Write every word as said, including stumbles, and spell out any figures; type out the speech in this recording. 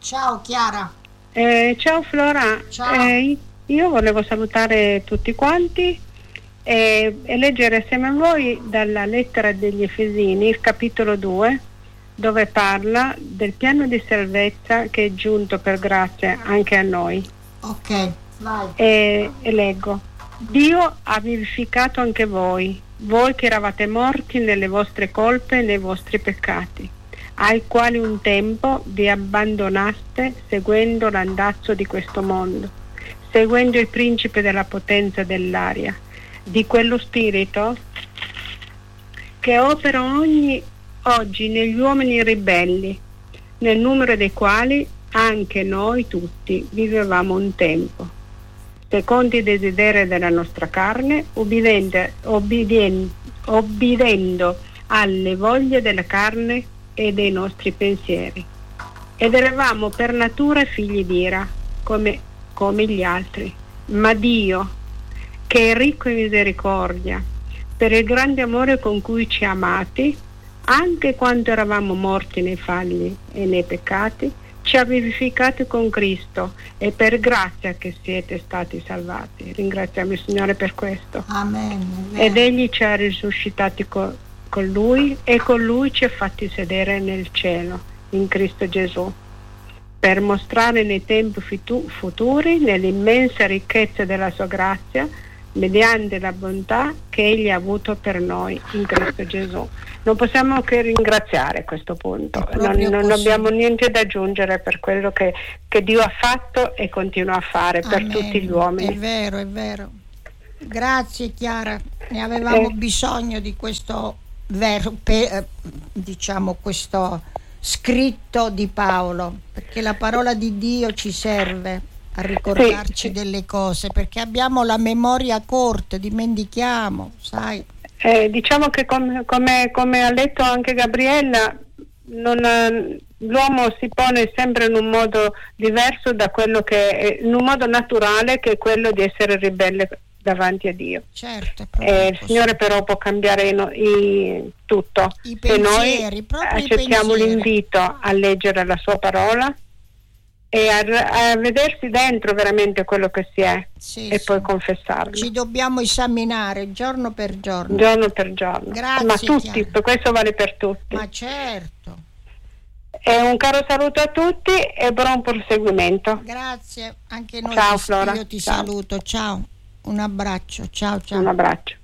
Ciao Chiara. Eh, ciao Flora. Ciao. Eh, io volevo salutare tutti quanti e, e leggere assieme a voi dalla lettera degli Efesini, il capitolo due, dove parla del piano di salvezza che è giunto per grazia anche a noi. Ok, vai. E, e leggo: Dio ha vivificato anche voi, voi che eravate morti nelle vostre colpe e nei vostri peccati, ai quali un tempo vi abbandonaste seguendo l'andazzo di questo mondo, seguendo il principe della potenza dell'aria, di quello spirito che opera ogni, oggi negli uomini ribelli, nel numero dei quali anche noi tutti vivevamo un tempo, secondo i desideri della nostra carne, obbedendo, obbedendo, obbedendo alle voglie della carne e dei nostri pensieri, ed eravamo per natura figli d'ira come, come gli altri. Ma Dio, che è ricco in misericordia, per il grande amore con cui ci ha amati, anche quando eravamo morti nei falli e nei peccati, ci ha vivificati con Cristo, e per grazia che siete stati salvati. Ringraziamo il Signore per questo. Amen. Ed Egli ci ha risuscitati con, con Lui, e con Lui ci ha fatti sedere nel cielo in Cristo Gesù, per mostrare nei tempi fitu- futuri nell'immensa ricchezza della sua grazia, mediante la bontà che Egli ha avuto per noi in Cristo Gesù. Non possiamo che ringraziare a questo punto, non, non abbiamo niente da aggiungere per quello che, che Dio ha fatto e continua a fare. Amen. Per tutti gli uomini. È vero, è vero. Grazie Chiara, ne avevamo eh. bisogno di questo vero, pe, diciamo questo scritto di Paolo, perché la parola di Dio ci serve a ricordarci sì, sì. delle cose, perché abbiamo la memoria corta, dimentichiamo, sai. Eh, diciamo che com- come, come ha letto anche Gabriella, non, l'uomo si pone sempre in un modo diverso da quello che è, in un modo naturale, che è quello di essere ribelle davanti a Dio. Certo, eh, il Signore però può cambiare i, i, tutto I pensieri, se noi accettiamo l'invito a leggere la sua parola e a, a vedersi dentro veramente quello che si è, sì, e sì. poi confessarlo. Ci dobbiamo esaminare giorno per giorno. Giorno per giorno. Grazie, ma tutti, Chiara. Per questo vale per tutti. Ma certo. E un caro saluto a tutti e buon proseguimento. Grazie, anche noi. Ciao ti, Flora. Io ti ciao. saluto, ciao. Un abbraccio, ciao ciao. Un abbraccio.